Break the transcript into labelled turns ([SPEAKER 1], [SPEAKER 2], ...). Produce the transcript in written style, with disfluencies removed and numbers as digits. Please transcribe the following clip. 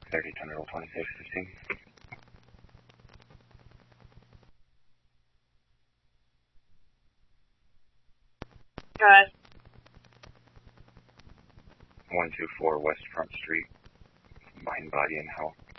[SPEAKER 1] 30, turn roll 2615.
[SPEAKER 2] Go ahead.
[SPEAKER 1] 124 West Front Street, mind, body, and health.